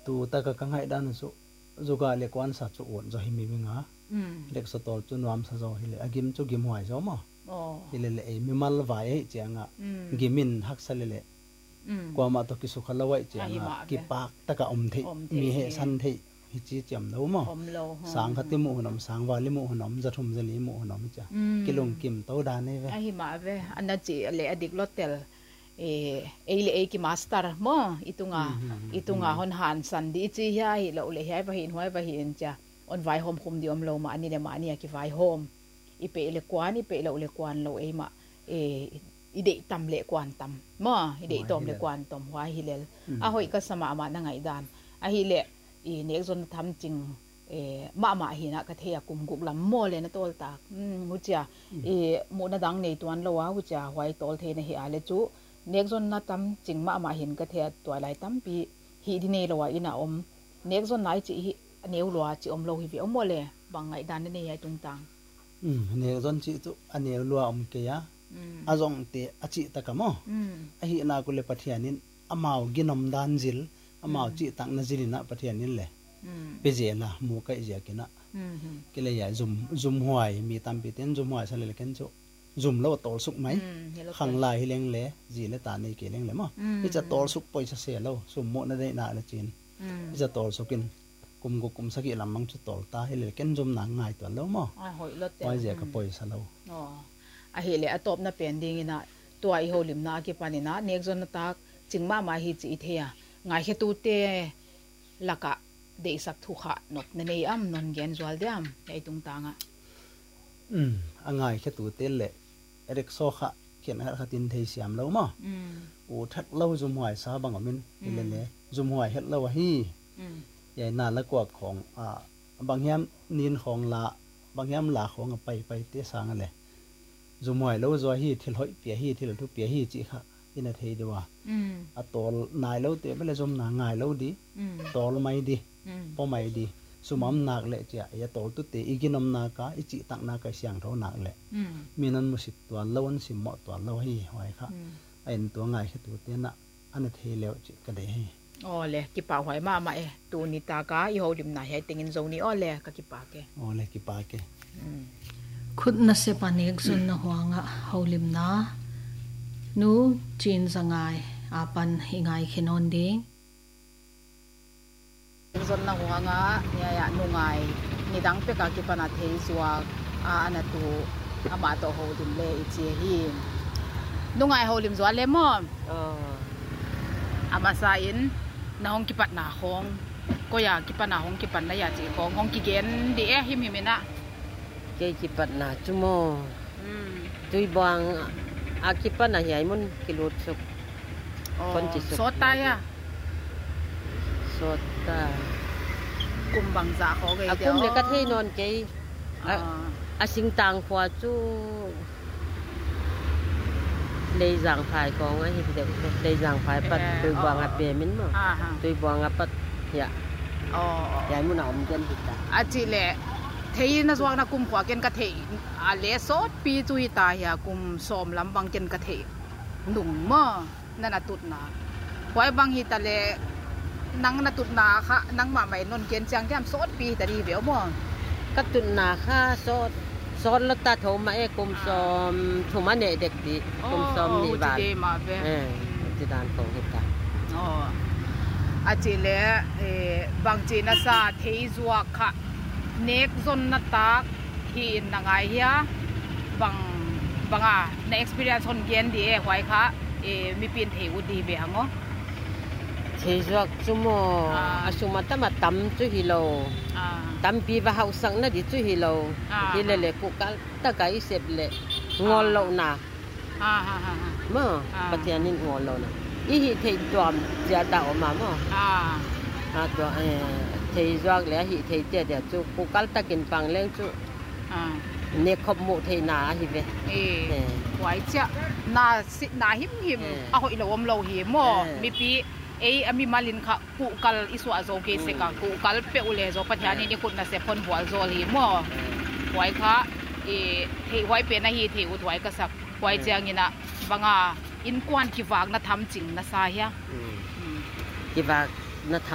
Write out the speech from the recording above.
tu ta ka kangai dan su zuga le kwan sa chu on zo hi mi nga lek so tol chu nuam sa zo hi le agim chu gim huai zo ma hi le e mi mal vai e changa gimin hak sa le kwa ma to ki su khala wai changa ki pak ta ka thei mi he san thei hi chi cham lo ma sang khati mu nom sang wali mu nom zathum zali mu nom cha kilong kim to da ne ve a hi ma ve anna chi le adik lotel le ki master mo itunga hon han san di chi ya hi lo le hai ba hin hoi ba hin cha on vai hom khum di om lo ma ani le ma ani ki vai hom ipe le kwan ipe lo le kwan lo e ma ide tam le kwan tam mo ide tom le kwan tom hwa hi lel a hoi ka sama ma na ngai dan a hi le nek zon tham ching ma hi na ka thea kum guk lam mo le na tol tak hu cha mo na dang nei tuan lo wa hu cha hwai tol the na hi ale chu nek zon na tam ching ma hin ka thea toy lai tam pi hi di nei lo wa ina om nek zon nai chi hi neu lo chi om lo hi vi om mo le bang ngai dan ne ai tung tang nek zon chi chu aneu lo om ke ya azong te achi ta ka mo a hi na ku le pathianin amao ginom dan jil amao chi tang na jilina pathianin le pejela mu kai ja kina kile ya zum huai mi tam pi ten zum huai sale ken chu zum lo tol suk mai khang lai hileng le ji le ta nei ke leng le mo i cha tol suk poi sa se lo sum mo na dei na la chin i cha tol sukin kum saki lamang chu tol ta hele ken zum na ngai to lo mo hoi lot te poi je ka poi sa lo a hele atop na pending ina to ai holim na ki panina nek zon na tak chingma ma hi chi thea ngai he tu te laka de sak thu kha nop na nei am non gen zwal diam ei tung tanga angai khe tu te le erek so kha ken har khatin thei siam lo ma u thak lo zum huai sa bang min le le zum huai het lo hi yai na la kwa khong bang hiam nin khong la bang hiam la khong pai te sang le zum huai lo zo hi thil hoi pia hi thil thu pia hi chi kha ina thei dewa a tol nai lo te bele zum na ngai lo di tol mai di po mai di sumam nak le cha ya tol tu te iginom na ka ichi tak na ka siang tho nak le minan musit to lawon sim mo to lo hi hoi kha ain to ngai khe tu te na ana thei le chi ka de hi le ki pa hoi ma e tu ni ta ka i ho lim na hai tingin zo ni le ka ki pa ke le ki pa ke khut na se panek zon na huanga holim na nu chin zangai apan hingai khinon ding zon na huanga ya nungai ni dang pe ka ki pana thei zuwa ana tu ama to ho dim le chi hi nungai ho lim zwa le mo ama sa in na hong ki pat na hong ko ya ki pana hong ki pan na ya chi hong ki gen di him na ke ki pat na chumo tui bang akipan na yai mun kilut suk kon chi suk sota ya sota kumbang za ko ge akum le ka thei non ke asing tang khwa chu lei jang phai ko nga hi de lei jang phai pat tui bang a pe min mo tui bang a pat ya yai mun om ken hi ta a chi le thei na zwak na kum khwa ken ka thei a le sot pi chui ta ya kum som lam bang ken ka thei nung ma na na tut na khwai bang hi ta le nang na tut na kha nang ma mai non ken chang jam sot pi ta ri veo mo ka tut na kha sot la ta tho ma e kum som thu ma ne dek di kum som ni ba ti dan ko hi ta a chi le bang chi na sa thei zwak kha nek zon na tak hi na ngai ya banga na experience hon gen di hwai kha mi pin thei u di be hango thei zwak chumo asuma tama tam chu hi lo tam pi ba hau sang na di chu hi lo hi le ku kal ta kai sep le ngol lo na mo pathianin ngol lo na i hi thei twam ja ta o ma mo to thei zwak le hi thei te de chu ku kal ta kin pang leng chu ne khop mu thei na hi ve wai cha na him a hoi lo om lo hi mo mi pi ami malin kha ku kal iswa zo ke se ka ku kal pe ule zo pathiani ni khut na se phon hwal zo li mo wai kha thei wai pe na hi thei u thwai ka sak wai chang ina banga in kwan ki wak na tham ching na sa ya ki wak na